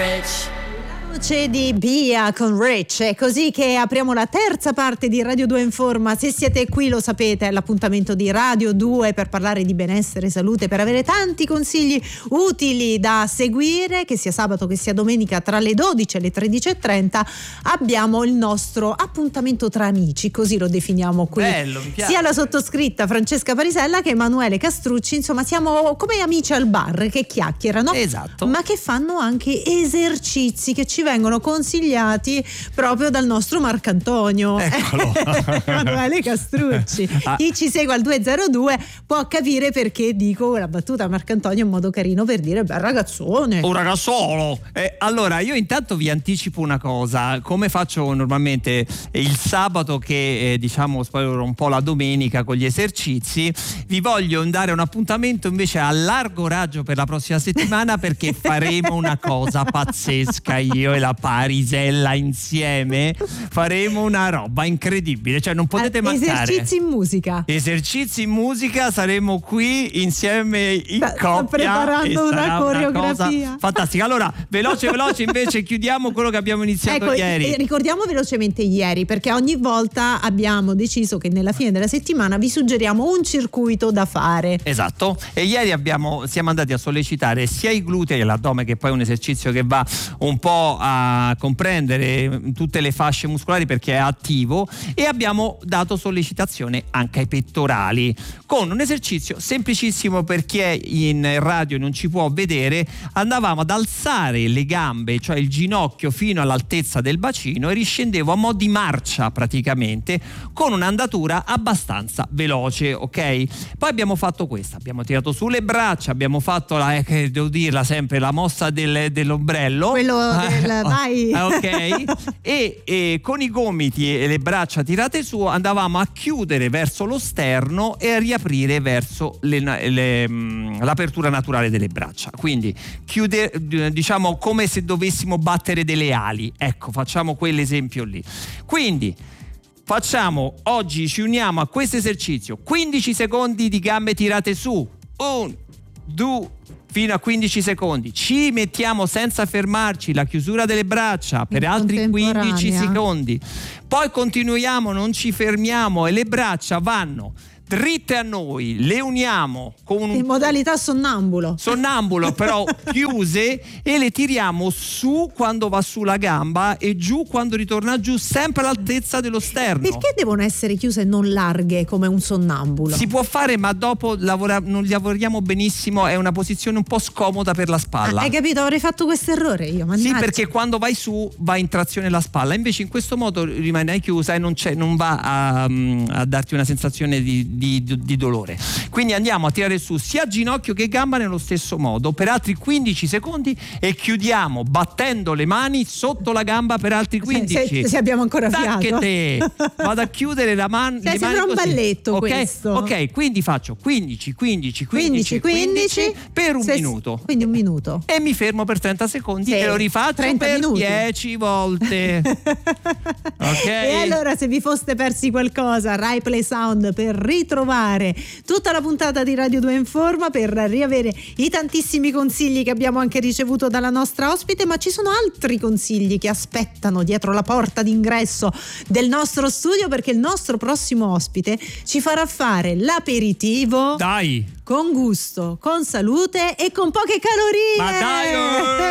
Rich. Voce di Bia con Rich. È così che apriamo la terza parte di Radio 2 Informa. Se siete qui lo sapete, è l'appuntamento di Radio 2 per parlare di benessere, salute, per avere tanti consigli utili da seguire, che sia sabato che sia domenica tra le 12 e le 13:30. Abbiamo il nostro appuntamento tra amici, così lo definiamo qui. Bello, mi piace. Sia la sottoscritta Francesca Parisella che Emanuele Castrucci, insomma siamo come amici al bar che chiacchierano, esatto, ma che fanno anche esercizi che ci vengono consigliati proprio dal nostro Marcantonio. Eccolo. Emanuele Castrucci. Chi ci segue al 202 può capire perché dico la battuta a Marcantonio in modo carino per dire bel ragazzone. Un ragazzolo. Allora io intanto vi anticipo una cosa, come faccio normalmente il sabato che diciamo spoilerò un po' la domenica con gli esercizi, vi voglio dare un appuntamento invece a largo raggio per la prossima settimana, perché faremo una cosa pazzesca, io e la Parisella insieme faremo una roba incredibile, cioè non potete mancare. Esercizi in musica, saremo qui insieme in coppia. Preparando una coreografia fantastica. Allora, veloce invece chiudiamo quello che abbiamo iniziato ieri. Ricordiamo velocemente ieri, perché ogni volta abbiamo deciso che nella fine della settimana vi suggeriamo un circuito da fare. Esatto, e ieri siamo andati a sollecitare sia i glutei e l'addome, che poi è un esercizio che va un po' a comprendere tutte le fasce muscolari perché è attivo, e abbiamo dato sollecitazione anche ai pettorali con un esercizio semplicissimo. Per chi è in radio non ci può vedere, andavamo ad alzare le gambe, cioè il ginocchio fino all'altezza del bacino, e riscendevo a mo' di marcia praticamente, con un'andatura abbastanza veloce, ok? Poi abbiamo fatto questo, abbiamo tirato su le braccia, abbiamo fatto devo dirla sempre, la mossa dell'ombrello, quello vai. Ok. E con i gomiti e le braccia tirate su andavamo a chiudere verso lo sterno e a riaprire verso l'apertura naturale delle braccia, quindi diciamo come se dovessimo battere delle ali, ecco, facciamo quell'esempio lì. Quindi oggi ci uniamo a questo esercizio: 15 secondi di gambe tirate su, 1, 2, fino a 15 secondi, ci mettiamo senza fermarci, la chiusura delle braccia per altri 15 secondi, poi continuiamo, non ci fermiamo, e le braccia vanno dritte a noi, le uniamo con in modalità sonnambulo però chiuse, e le tiriamo su quando va su la gamba e giù quando ritorna giù, sempre all'altezza dello sterno. Perché devono essere chiuse e non larghe come un sonnambulo? Si può fare, ma dopo non lavoriamo benissimo, è una posizione un po' scomoda per la spalla. Hai capito? Avrei fatto questo errore io, mannaggia. Sì, perché quando vai su va in trazione la spalla, invece in questo modo rimane chiusa e non va a darti una sensazione di dolore. Quindi andiamo a tirare su sia ginocchio che gamba nello stesso modo per altri 15 secondi e chiudiamo battendo le mani sotto la gamba per altri 15. Se abbiamo ancora fiato. Vado a chiudere le mani sembra un balletto, okay? questo. Ok, quindi faccio 15 per un minuto. Quindi un minuto. E mi fermo per 30 secondi e lo rifaccio per minuti. 10 volte. Ok. E allora, se vi foste persi qualcosa, Rai Play Sound per ritrovare tutta la puntata di Radio 2 Informa, per riavere i tantissimi consigli che abbiamo anche ricevuto dalla nostra ospite, ma ci sono altri consigli che aspettano dietro la porta d'ingresso del nostro studio, perché il nostro prossimo ospite ci farà fare l'aperitivo con gusto, con salute e con poche calorie. Ma dai!